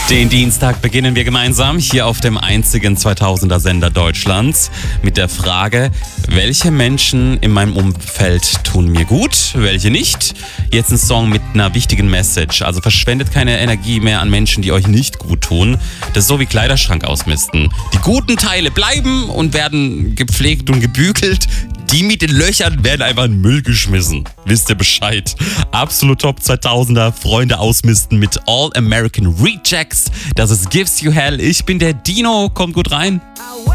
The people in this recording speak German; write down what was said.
Den Dienstag beginnen wir gemeinsam hier auf dem einzigen 2000er Sender Deutschlands mit der Frage, welche Menschen in meinem Umfeld tun mir gut, welche nicht. Jetzt ein Song mit einer wichtigen Message, also verschwendet keine Energie mehr an Menschen, die euch nicht gut tun. Das ist so wie Kleiderschrank ausmisten. Die guten Teile bleiben und werden gepflegt und gebügelt. Die mit den Löchern werden einfach in den Müll geschmissen. Wisst ihr Bescheid? Absolut Top 2000er, Freunde ausmisten mit All American Rejects. Das ist Gives You Hell. Ich bin der Dino, kommt gut rein. I